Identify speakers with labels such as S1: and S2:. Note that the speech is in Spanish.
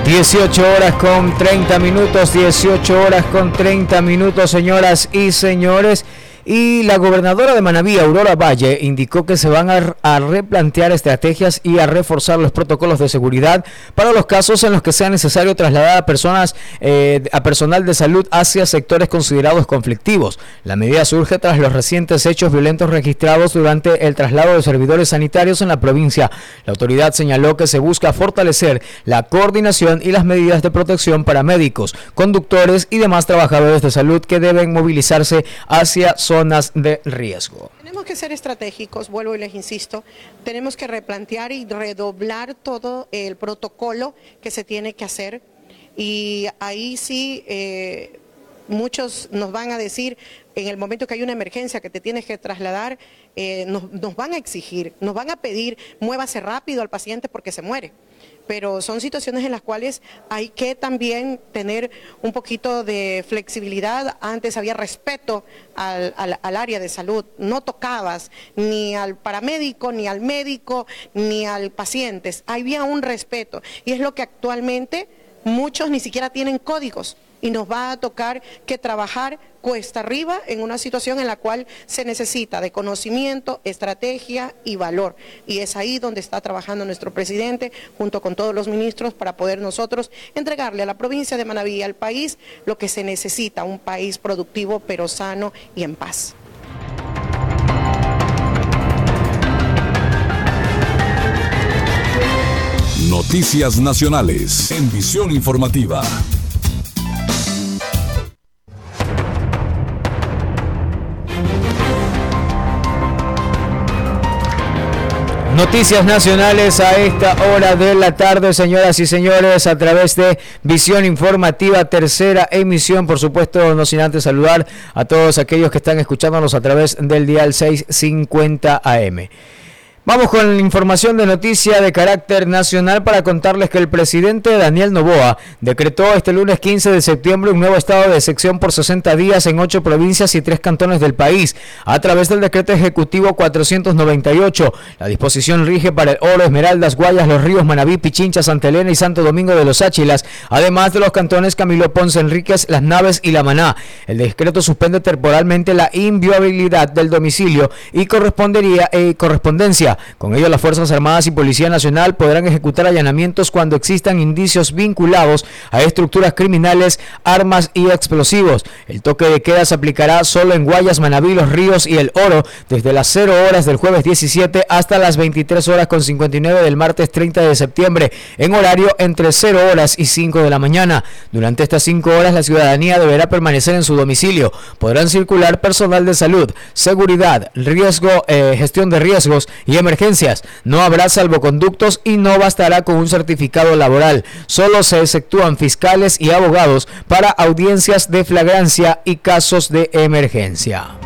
S1: 18 horas con 30 minutos, 18 horas con 30 minutos, señoras y señores. Y la gobernadora de Manabí, Aurora Valle, indicó que se van a replantear estrategias y a reforzar los protocolos de seguridad para los casos en los que sea necesario trasladar a personal de salud hacia sectores considerados conflictivos. La medida surge tras los recientes hechos violentos registrados durante el traslado de servidores sanitarios en la provincia. La autoridad señaló que se busca fortalecer la coordinación y las medidas de protección para médicos, conductores y demás trabajadores de salud que deben movilizarse hacia zonas de riesgo.
S2: Tenemos que ser estratégicos, vuelvo y les insisto, tenemos que replantear y redoblar todo el protocolo que se tiene que hacer, y ahí sí muchos nos van a decir, en el momento que hay una emergencia que te tienes que trasladar, nos van a exigir, nos van a pedir, muévase rápido al paciente porque se muere. Pero son situaciones en las cuales hay que también tener un poquito de flexibilidad. Antes había respeto al área de salud, no tocabas ni al paramédico, ni al médico, ni al paciente, había un respeto, y es lo que actualmente muchos ni siquiera tienen códigos, y nos va a tocar que trabajar cuesta arriba en una situación en la cual se necesita de conocimiento, estrategia y valor. Y es ahí donde está trabajando nuestro presidente junto con todos los ministros para poder nosotros entregarle a la provincia de Manabí y al país lo que se necesita, un país productivo pero sano y en paz.
S3: Noticias nacionales en Visión Informativa.
S1: Noticias nacionales a esta hora de la tarde, señoras y señores, a través de Visión Informativa, tercera emisión. Por supuesto, no sin antes saludar a todos aquellos que están escuchándonos a través del dial 650 AM. Vamos con la información de noticia de carácter nacional para contarles que el presidente Daniel Noboa decretó este lunes 15 de septiembre un nuevo estado de excepción por 60 días en 8 provincias y 3 cantones del país a través del decreto ejecutivo 498. La disposición rige para el Oro, Esmeraldas, Guayas, Los Ríos, Manabí, Pichincha, Santa Elena y Santo Domingo de los Áchilas, además de los cantones Camilo Ponce Enríquez, Las Naves y La Maná. El decreto suspende temporalmente la inviolabilidad del domicilio y correspondencia. Con ello, las Fuerzas Armadas y Policía Nacional podrán ejecutar allanamientos cuando existan indicios vinculados a estructuras criminales, armas y explosivos. El toque de queda se aplicará solo en Guayas, Manabí, Los Ríos y El Oro desde las 0 horas del jueves 17 hasta las 23 horas con 59 del martes 30 de septiembre, en horario entre 0 horas y 5 de la mañana. Durante estas 5 horas, la ciudadanía deberá permanecer en su domicilio. Podrán circular personal de salud, seguridad, gestión de riesgos y emergencias. No habrá salvoconductos y no bastará con un certificado laboral. Solo se exceptúan fiscales y abogados para audiencias de flagrancia y casos de emergencia.